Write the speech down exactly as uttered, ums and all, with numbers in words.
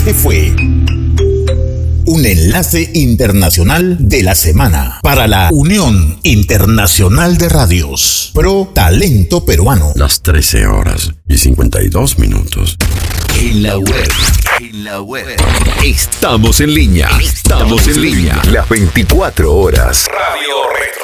Este fue un enlace internacional de la semana para la Unión Internacional de Radios Pro Talento Peruano. Las trece horas y cincuenta y dos minutos. En la web, en la web. Estamos en línea, estamos en línea. Las veinticuatro horas. Radio Retro.